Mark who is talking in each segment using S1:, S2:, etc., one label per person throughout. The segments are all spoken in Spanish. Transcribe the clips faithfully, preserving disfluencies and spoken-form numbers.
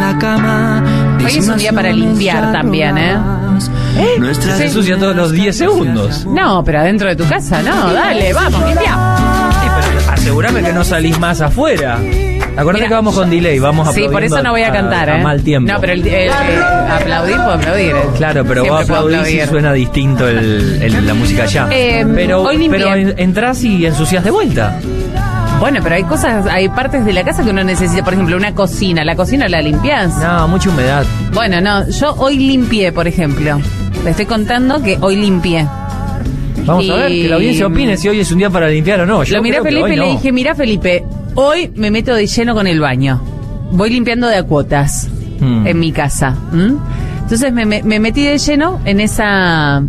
S1: la cama.
S2: Hoy es un día para limpiar también, ¿eh?
S3: ¿Eh? Se ensucia todos los diez segundos.
S2: No, pero adentro de tu casa, no, dale, vamos, limpia.
S3: Sí, pero asegúrame que no salís más afuera. Acuérdate que vamos con delay, vamos a
S2: Sí, por eso no voy a cantar,
S3: a,
S2: ¿eh?
S3: a mal tiempo.
S2: No, pero el, el, el, aplaudir puedo aplaudir. ¿eh?
S3: Claro, pero
S2: Siempre
S3: vos aplaudís
S2: aplaudir.
S3: y suena distinto el, el, la música allá.
S2: Eh,
S3: pero
S2: hoy limpié.
S3: pero entrás y ensuciás de vuelta.
S2: Bueno, pero hay cosas, hay partes de la casa que uno necesita. Por ejemplo, una cocina. ¿La cocina la limpias?
S3: No, mucha humedad.
S2: Bueno, no, yo hoy limpié, por ejemplo. Le estoy contando que hoy limpié.
S3: Vamos
S2: Y-
S3: a ver, que la audiencia opine si hoy es un día para limpiar o no. Yo
S2: Lo miré a
S3: creo que
S2: Felipe
S3: hoy
S2: y le
S3: no.
S2: dije, mira Felipe, hoy me meto de lleno con el baño. Voy limpiando de a cuotas
S3: Hmm.
S2: en mi casa. ¿m? Entonces me, me, me metí de lleno en esa...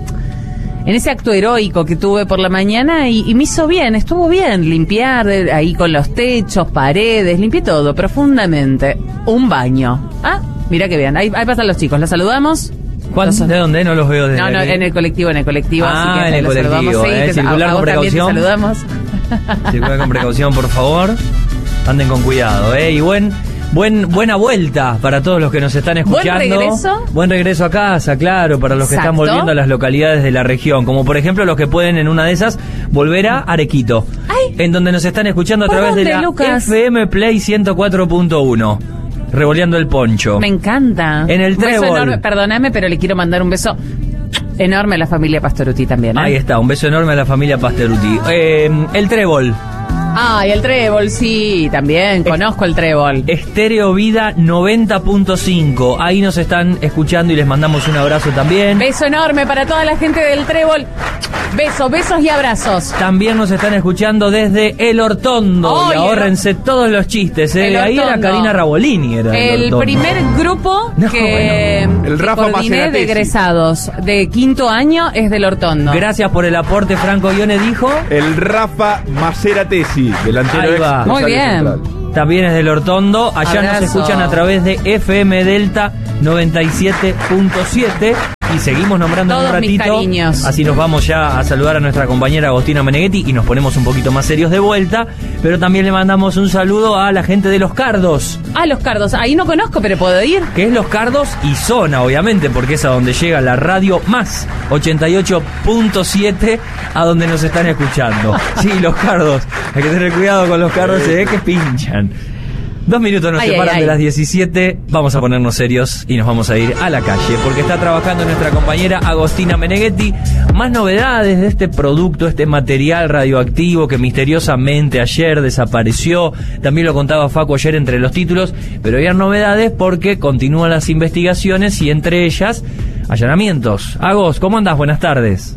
S2: En ese acto heroico que tuve por la mañana y, y me hizo bien, estuvo bien limpiar eh, ahí con los techos, paredes, limpié todo profundamente. Un baño. Ah, mira qué bien. Ahí, ahí pasan los chicos, los saludamos.
S3: ¿Cuántos?
S2: Los-
S3: ¿De dónde? No los veo desde
S2: No, no,
S3: aquí.
S2: en el colectivo, en el colectivo.
S3: Ah,
S2: así que
S3: en el
S2: los
S3: colectivo,
S2: saludamos. Sí,
S3: eh,
S2: te-
S3: circular
S2: a- a
S3: con
S2: vos también te
S3: precaución.
S2: saludamos.
S3: Circular con precaución, por favor. Anden con cuidado, ¿eh? Y buen, buen, buena vuelta para todos los que nos están escuchando.
S2: ¿Buen regreso?
S3: Buen regreso a casa, claro, para los que están
S2: Exacto.
S3: volviendo a las localidades de la región. Como por ejemplo los que pueden en una de esas volver a Arequito.
S2: Ay.
S3: En donde nos están escuchando a
S2: ¿Por
S3: través de
S2: dónde,
S3: la
S2: Lucas?
S3: F M Play ciento cuatro punto uno. Revoleando el poncho.
S2: Me encanta.
S3: En el
S2: Un beso
S3: trébol.
S2: enorme. Perdóname, pero le quiero mandar un beso enorme a la familia Pastoruti también. ¿eh?
S3: Ahí está, un beso enorme a la familia Pasteruti. Eh, el trébol.
S2: Ay, el trébol, sí, también. Conozco el trébol.
S3: Estéreo Vida noventa punto cinco. Ahí nos están escuchando y les mandamos un abrazo también.
S2: Beso enorme para toda la gente del trébol. Besos, besos y abrazos.
S3: También nos están escuchando desde El Hortondo.
S2: Ay,
S3: y ahorrense todos los chistes. ¿eh?
S2: El
S3: Ahí era
S2: Hortondo.
S3: Karina Rabolini. Era el,
S2: El
S3: Hortondo.
S2: primer grupo
S3: No,
S2: que,
S3: bueno.
S4: El
S2: que
S4: Rafa
S2: coordiné de
S4: Maceratesi.
S2: egresados de quinto año es del Hortondo.
S3: Gracias por el aporte, Franco Ione dijo.
S4: El Rafa Maceratesi, delantero
S3: Ahí
S4: ex
S3: va.
S2: Muy
S4: Rosario
S2: bien.
S4: Central.
S3: También es del Hortondo. Allá
S2: Abrazo.
S3: nos escuchan a través de F M Delta noventa y siete punto siete. Y seguimos nombrando en
S2: Todos
S3: un
S2: mis
S3: ratito.
S2: cariños.
S3: Así nos vamos ya a saludar a nuestra compañera Agostina Meneghetti y nos ponemos un poquito más serios de vuelta. Pero también le mandamos un saludo a la gente de Los Cardos.
S2: Ah, Los Cardos. Ahí no conozco, pero puedo ir.
S3: Que es Los Cardos y Zona, obviamente, porque es a donde llega la radio más ochenta y ocho punto siete, a donde nos están escuchando. Sí, Los Cardos. Hay que tener cuidado con Los Cardos, se ve que pinchan. Dos minutos nos
S2: Ay,
S3: separan
S2: ay, ay.
S3: de las diecisiete. Vamos a ponernos serios y nos vamos a ir a la calle, porque está trabajando nuestra compañera Agostina Meneghetti. Más novedades de este producto, este material radioactivo que misteriosamente ayer desapareció. También lo contaba Facu ayer entre los títulos, pero hay novedades porque continúan las investigaciones y entre ellas allanamientos. Agos, ¿cómo andás? Buenas tardes.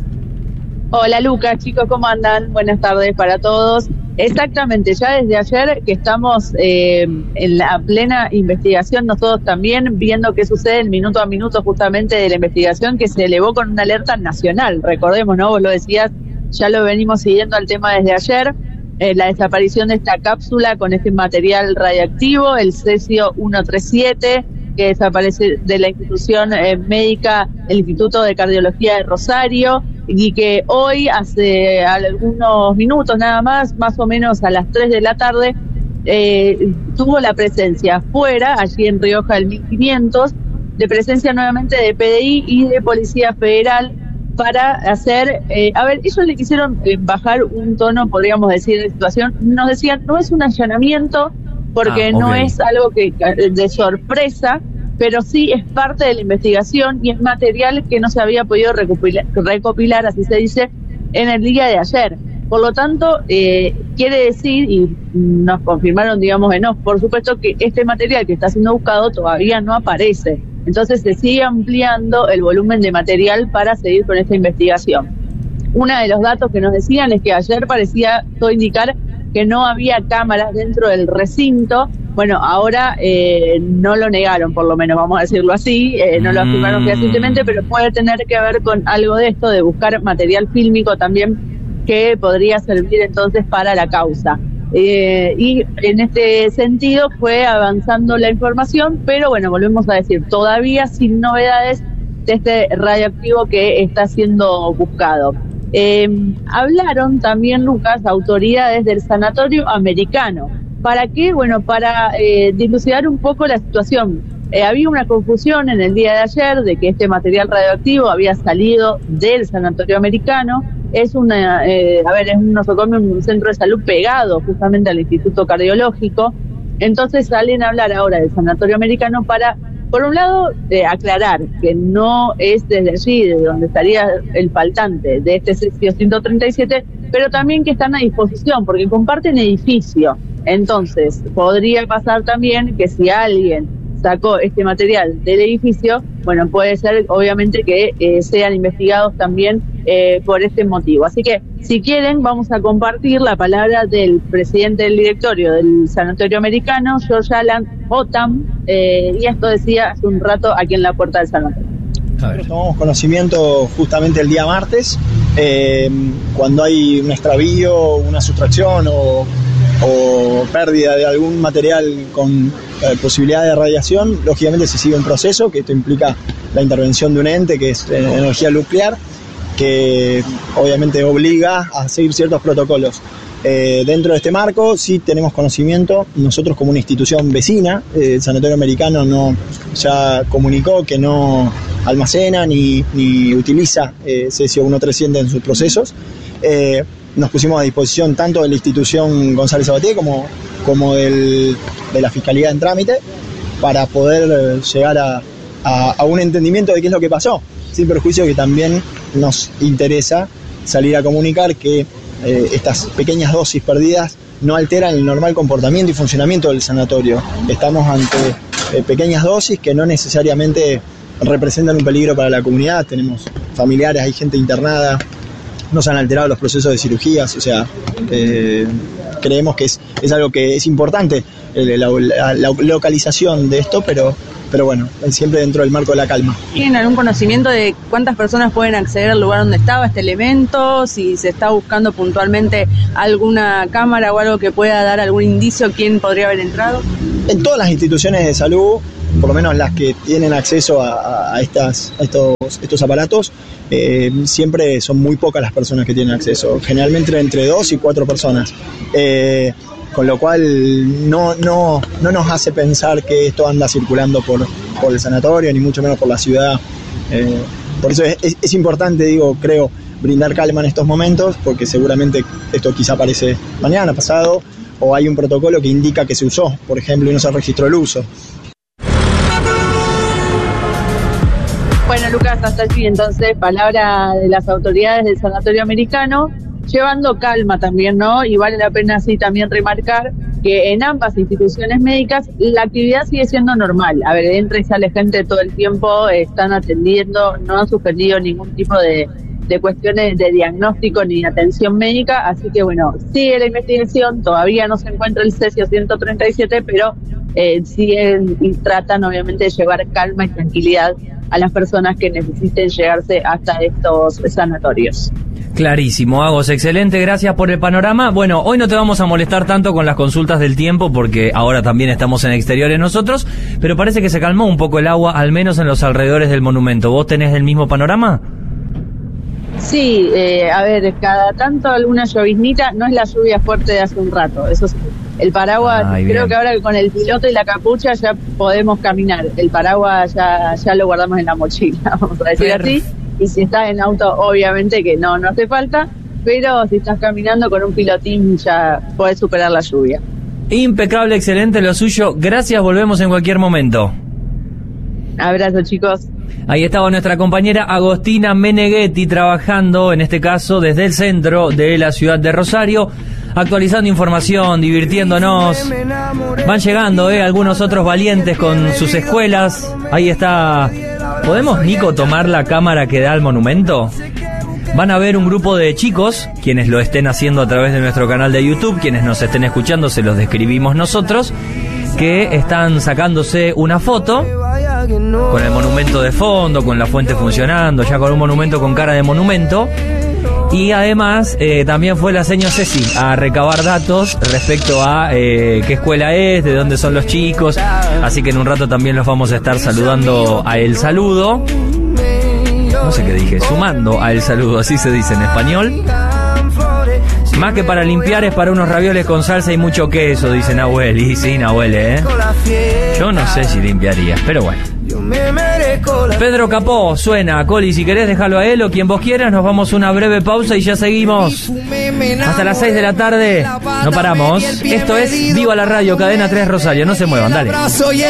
S5: Hola Lucas, chicos, ¿cómo andan? Buenas tardes para todos. Exactamente, ya desde ayer que estamos eh, en la plena investigación, nosotros también viendo qué sucede el minuto a minuto justamente de la investigación que se elevó con una alerta nacional. Recordemos, ¿no? Vos lo decías, ya lo venimos siguiendo al tema desde ayer. Eh, la desaparición de esta cápsula con este material radiactivo, el cesio ciento treinta y siete, que desaparece de la institución eh, médica, el Instituto de Cardiología de Rosario, y que hoy, hace algunos minutos nada más, más o menos a las tres de la tarde, eh, tuvo la presencia afuera, allí en Rioja del mil quinientos, de presencia nuevamente de P D I y de Policía Federal para hacer, eh, a ver, ellos le quisieron eh, bajar un tono, podríamos decir, de situación. Nos decían, no es un allanamiento, porque
S3: Ah,
S5: no
S3: ok.
S5: es algo que de sorpresa, pero sí es parte de la investigación y es material que no se había podido recopilar, recopilar así se dice, en el día de ayer. Por lo tanto, eh, quiere decir, y nos confirmaron, digamos, en off, por supuesto que este material que está siendo buscado todavía no aparece. Entonces se sigue ampliando el volumen de material para seguir con esta investigación. Uno de los datos que nos decían es que ayer parecía todo indicar que no había cámaras dentro del recinto. Bueno, ahora eh, no lo negaron, por lo menos, vamos a decirlo así, eh, no lo afirmaron
S3: Mm.
S5: fehacientemente, pero puede tener que ver con algo de esto, de buscar material fílmico también que podría servir entonces para la causa. Eh, y en este sentido fue avanzando la información, pero bueno, volvemos a decir, todavía sin novedades de este radioactivo que está siendo buscado. Eh, hablaron también, Lucas, autoridades del Sanatorio Americano, ¿Para qué? Bueno, para eh, dilucidar un poco la situación. Eh, había una confusión en el día de ayer de que este material radioactivo había salido del Sanatorio Americano. Es una, eh, a ver, es un nosocomio, un centro de salud pegado justamente al Instituto Cardiológico. Entonces salen a hablar ahora del Sanatorio Americano para, por un lado, eh, aclarar que no es desde allí, de donde estaría el faltante de este cesio ciento treinta y siete, pero también que están a disposición, porque comparten edificio. Entonces, podría pasar también que si alguien sacó este material del edificio, bueno, puede ser obviamente que eh, sean investigados también eh, por este motivo. Así que, si quieren, vamos a compartir la palabra del presidente del directorio del Sanatorio Americano, George Alan Otam, eh, y esto decía hace un rato aquí en la puerta del sanatorio.
S1: Nosotros tomamos conocimiento justamente el día martes, eh, cuando hay un extravío, una sustracción o, o pérdida de algún material con eh, posibilidad de radiación, lógicamente se sigue un proceso, que esto implica la intervención de un ente que es eh, energía nuclear, que obviamente obliga a seguir ciertos protocolos. Eh, dentro de este marco sí tenemos conocimiento, nosotros como una institución vecina, eh, el Sanatorio Americano no, ya comunicó que no almacena ni, ni utiliza eh, cesio ciento treinta y siete en sus procesos. Eh, nos pusimos a disposición tanto de la institución González Sabatier como, como del, de la Fiscalía en trámite para poder eh, llegar a, a, a un entendimiento de qué es lo que pasó, sin perjuicio que también nos interesa salir a comunicar que Eh, estas pequeñas dosis perdidas no alteran el normal comportamiento y funcionamiento del sanatorio. Estamos ante eh, pequeñas dosis que no necesariamente representan un peligro para la comunidad. Tenemos familiares, hay gente internada, no se han alterado los procesos de cirugías, o sea, eh, creemos que es, es algo que es importante, eh, la, la, la localización de esto, pero pero bueno, siempre dentro del marco de la calma.
S6: ¿Tienen algún conocimiento de cuántas personas pueden acceder al lugar donde estaba este elemento? Si se está buscando puntualmente alguna cámara o algo que pueda dar algún indicio, ¿quién podría haber entrado?
S1: En todas las instituciones de salud, por lo menos las que tienen acceso a, a, estas, a estos, estos aparatos, eh, siempre son muy pocas las personas que tienen acceso, generalmente entre dos y cuatro personas. Eh, con lo cual no, no, no nos hace pensar que esto anda circulando por, por el sanatorio, ni mucho menos por la ciudad. Eh, por eso es, es, es importante, digo, creo, brindar calma en estos momentos, porque seguramente esto quizá aparece mañana, pasado, o hay un protocolo que indica que se usó, por ejemplo, y no se registró el uso.
S5: Bueno, Lucas, hasta allí entonces, palabra de las autoridades del Sanatorio Americano, llevando calma también, ¿no? Y vale la pena así también remarcar que en ambas instituciones médicas la actividad sigue siendo normal. A ver, entra y sale gente todo el tiempo, están atendiendo, no han suspendido ningún tipo de, de cuestiones de diagnóstico ni atención médica, así que bueno, sigue la investigación, todavía no se encuentra el cesio ciento treinta y siete, pero eh, siguen y tratan obviamente de llevar calma y tranquilidad a las personas que necesiten llegarse hasta estos sanatorios.
S3: Clarísimo, Agos, excelente, gracias por el panorama. Bueno, hoy no te vamos a molestar tanto con las consultas del tiempo porque ahora también estamos en exteriores nosotros, pero parece que se calmó un poco el agua, al menos en los alrededores del monumento. ¿Vos tenés el mismo panorama?
S5: Sí, eh, a ver, cada tanto alguna lloviznita, no es la lluvia fuerte de hace un rato, eso sí. El paraguas, Ay, creo bien. que ahora con el piloto y la capucha ya podemos caminar. El paraguas ya, ya lo guardamos en la mochila, vamos a decir Perf. así. Y si estás en auto, obviamente que no, no hace falta, pero si estás caminando con un pilotín ya podés superar la lluvia.
S3: Impecable, excelente lo suyo. Gracias, volvemos en cualquier momento.
S5: Abrazo, chicos.
S3: Ahí estaba nuestra compañera Agostina Meneghetti trabajando, en este caso, desde el centro de la ciudad de Rosario, actualizando información, divirtiéndonos. Van llegando eh, algunos otros valientes con sus escuelas. Ahí está. ¿Podemos, Nico, tomar la cámara que da al monumento? Van a ver un grupo de chicos, quienes lo estén haciendo a través de nuestro canal de YouTube, quienes nos estén escuchando se los describimos nosotros, que están sacándose una foto con el monumento de fondo, con la fuente funcionando, ya con un monumento con cara de monumento. Y además eh, también fue la señora Ceci a recabar datos respecto a eh, qué escuela es, de dónde son los chicos. Así que en un rato también los vamos a estar saludando a El Saludo. No sé qué dije, sumando a El Saludo, así se dice en español. Más que para limpiar es para unos ravioles con salsa y mucho queso, dice Nahuel. Y sí, Nahuel, ¿eh? Yo no sé si limpiaría, pero bueno. Pedro Capó suena. Coli, si querés dejarlo a él o quien vos quieras. Nos vamos a una breve pausa y ya seguimos hasta las seis de la tarde. No paramos. Esto es Viva la Radio, Cadena tres Rosario. No se muevan, dale.